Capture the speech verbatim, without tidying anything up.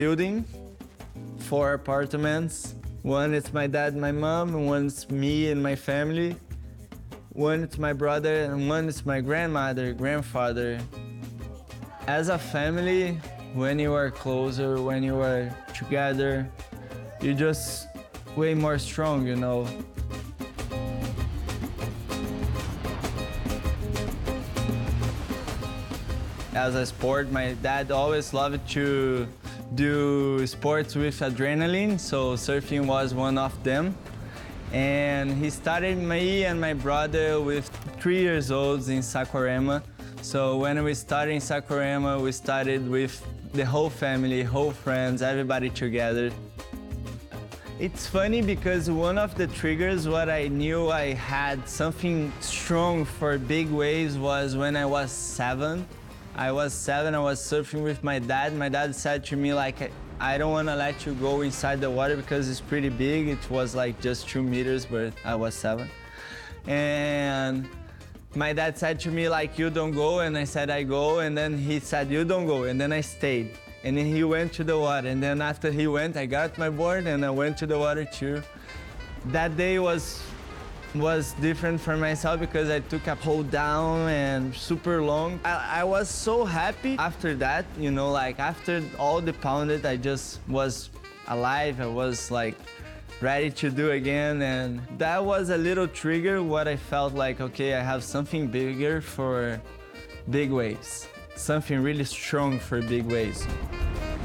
building, four apartments. One is my dad and my mom, and one's me and my family. One is my brother, and one is my grandmother, grandfather. As a family, when you are closer, when you are together, you're just way more strong, you know. As a sport, my dad always loved to do sports with adrenaline, so surfing was one of them. And he started me and my brother with three years old in Saquarema. So when we started in Saquarema, we started with the whole family, whole friends, everybody together. It's funny because one of the triggers what I knew I had something strong for big waves was when I was seven. I was seven, I was surfing with my dad. My dad said to me like, I don't want to let you go inside the water because it's pretty big. It was like just two meters, but I was seven. And my dad said to me like, you don't go, and I said I go, and then he said you don't go, and then I stayed. And then he went to the water, and then after he went, I got my board and I went to the water too. That day was was different for myself because I took a hold down and super long. I, I was so happy after that, you know, like after all the pounded, I just was alive. I was like ready to do again, and that was a little trigger what I felt like, okay, I have something bigger for big waves, something really strong for big waves.